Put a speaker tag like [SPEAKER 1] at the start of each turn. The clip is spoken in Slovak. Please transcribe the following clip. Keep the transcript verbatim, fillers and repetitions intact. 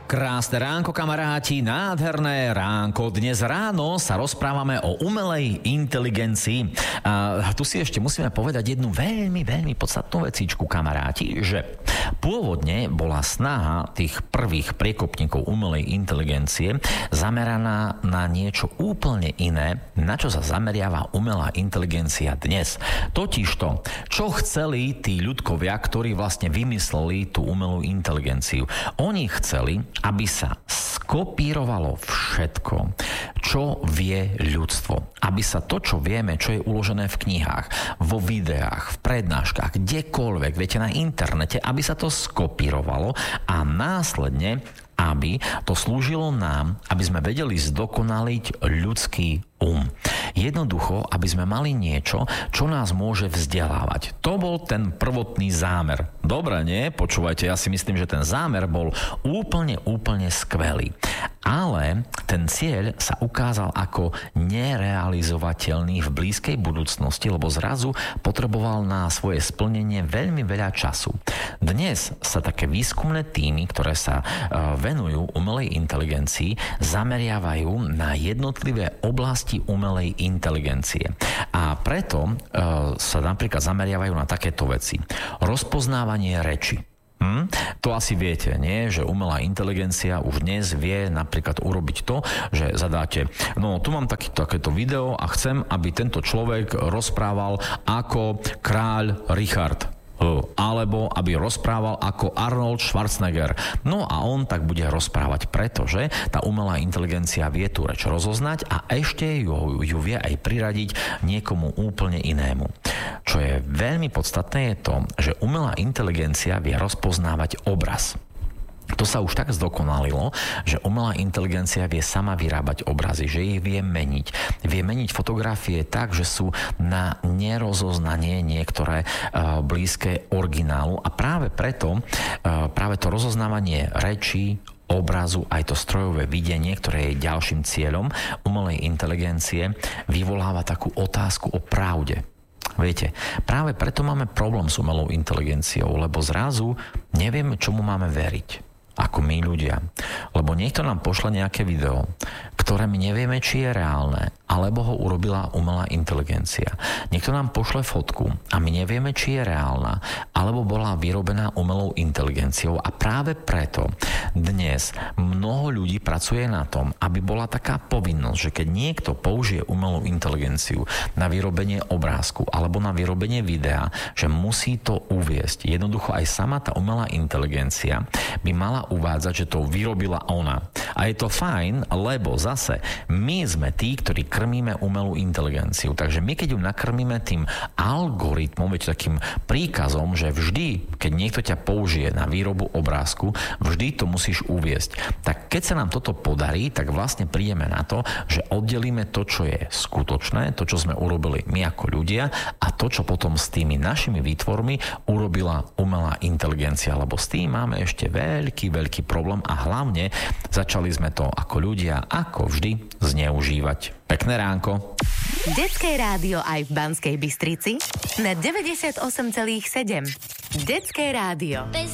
[SPEAKER 1] Krásne ránko, kamaráti, nádherné ránko. Dnes ráno sa rozprávame o umelej inteligencii. A tu si ešte musíme povedať jednu veľmi, veľmi podstatnú vecičku, kamaráti, že pôvodne bola snaha tých prvých priekopníkov umelej inteligencie zameraná na niečo úplne iné, na čo sa zameriava umelá inteligencia dnes. Totižto, čo chceli tí ľudkovia, ktorí vlastne vymysleli tú umelú inteligenciu? Oni chceli, aby sa skopírovalo všetko, čo vie ľudstvo. Aby sa to, čo vieme, čo je uložené v knihách, vo videách, v prednáškach, kdekoľvek, viete, na internete, aby sa to skopírovalo a následne aby to slúžilo nám, aby sme vedeli zdokonaliť ľudský um. Jednoducho, aby sme mali niečo, čo nás môže vzdelávať. To bol ten prvotný zámer. Dobre, nie? Počúvajte, ja si myslím, že ten zámer bol úplne, úplne skvelý. Ale ten cieľ sa ukázal ako nerealizovateľný v blízkej budúcnosti, lebo zrazu potreboval na svoje splnenie veľmi veľa času. Dnes sa také výskumné týmy, ktoré sa uh, venujú umelej inteligencii, zameriavajú na jednotlivé oblasti umelej inteligencie. A preto uh, sa napríklad zameriavajú na takéto veci. Rozpoznávanie reči. Hm? To asi viete, nie? Že umelá inteligencia už dnes vie napríklad urobiť to, že zadáte, no tu mám taký, takéto video a chcem, aby tento človek rozprával ako kráľ Richard. Alebo aby rozprával ako Arnold Schwarzenegger. No a on tak bude rozprávať, pretože tá umelá inteligencia vie tú reč rozoznať a ešte ju, ju vie aj priradiť niekomu úplne inému. Čo je veľmi podstatné je to, že umelá inteligencia vie rozpoznávať obraz. To sa už tak zdokonalilo, že umelá inteligencia vie sama vyrábať obrazy, že ich vie meniť. Vie meniť fotografie tak, že sú na nerozoznanie niektoré uh, blízke originálu a práve preto, uh, práve to rozoznávanie rečí, obrazu, aj to strojové videnie, ktoré je ďalším cieľom umelej inteligencie, vyvoláva takú otázku o pravde. Viete, práve preto máme problém s umelou inteligenciou, lebo zrazu nevieme, čomu máme veriť. Ako my ľudia. Lebo niekto nám pošle nejaké video, ktoré my nevieme, či je reálne, alebo ho urobila umelá inteligencia. Niekto nám pošle fotku a my nevieme, či je reálna, alebo bola vyrobená umelou inteligenciou a práve preto dnes mnoho ľudí pracuje na tom, aby bola taká povinnosť, že keď niekto použije umelú inteligenciu na vyrobenie obrázku alebo na vyrobenie videa, že musí to uviesť. Jednoducho aj sama tá umelá inteligencia by mala uvádzať, že to vyrobila ona. A je to fajn, lebo zase my sme tí, ktorí krmíme umelú inteligenciu. Takže my, keď ju nakrmíme tým algoritmom, veď takým príkazom, že vždy, keď niekto ťa použije na výrobu obrázku, vždy to musíš uviesť. Tak keď sa nám toto podarí, tak vlastne prídeme na to, že oddelíme to, čo je skutočné, to, čo sme urobili my ako ľudia a to, čo potom s tými našimi výtvormi urobila umelá inteligencia. Lebo s tým máme ešte veľký veľký problém a hlavne začali sme to ako ľudia, ako vždy, zneužívať. Pekné ránko.
[SPEAKER 2] Detské rádio aj v Banskej Bystrici na deväťdesiatosem celá sedem. Detské rádio. Bez